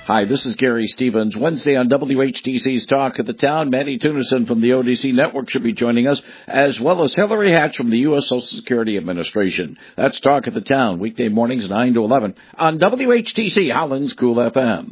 Hi, this is Gary Stevens. Wednesday on WHTC's Talk of the Town, Manny Tunison from the ODC Network should be joining us, as well as Hillary Hatch from the U.S. Social Security Administration. That's Talk of the Town, weekday mornings 9 to 11 on WHTC, Holland's Cool FM.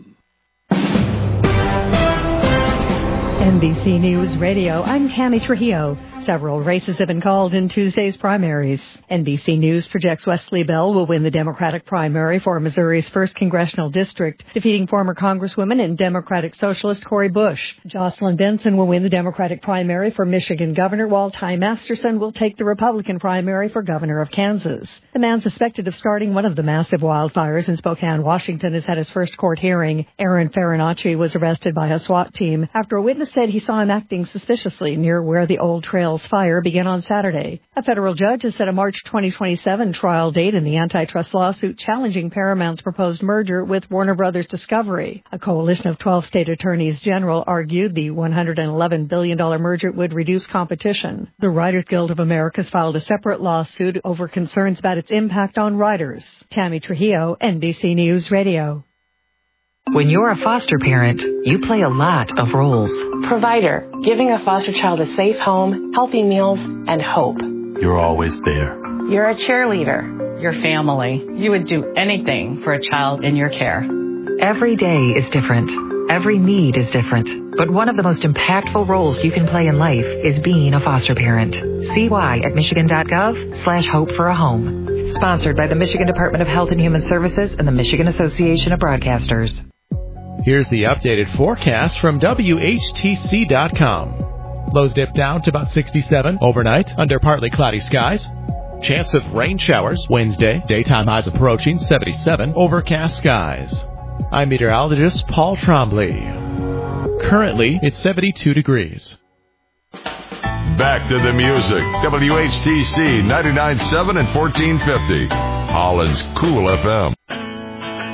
NBC News Radio, I'm Tammy Trujillo. Several races have been called in Tuesday's primaries. NBC News projects Wesley Bell will win the Democratic primary for Missouri's 1st Congressional District, defeating former Congresswoman and Democratic Socialist Cori Bush. Jocelyn Benson will win the Democratic primary for Michigan Governor, while Ty Masterson will take the Republican primary for Governor of Kansas. The man suspected of starting one of the massive wildfires in Spokane, Washington, has had his first court hearing. Aaron Farinacci was arrested by a SWAT team after a witness said he saw him acting suspiciously near where the Old Trails fire began on Saturday. A federal judge has set a March 2027 trial date in the antitrust lawsuit challenging Paramount's proposed merger with Warner Brothers Discovery. A coalition of 12 state attorneys general argued the $111 billion merger would reduce competition. The Writers Guild of America has filed a separate lawsuit over concerns about its impact on writers. Tammy Trujillo, NBC News Radio. When you're a foster parent, you play a lot of roles. Provider, giving a foster child a safe home, healthy meals, and hope. You're always there. You're a cheerleader. Your family. You would do anything for a child in your care. Every day is different. Every need is different. But one of the most impactful roles you can play in life is being a foster parent. See why at michigan.gov/hope for a home. Sponsored by the Michigan Department of Health and Human Services and the Michigan Association of Broadcasters. Here's the updated forecast from WHTC.com. Lows dip down to about 67 overnight under partly cloudy skies. Chance of rain showers Wednesday. Daytime highs approaching 77. Overcast skies. I'm meteorologist Paul Trombley. Currently, it's 72 degrees. Back to the music. WHTC 99.7 and 1450. Holland's Cool FM.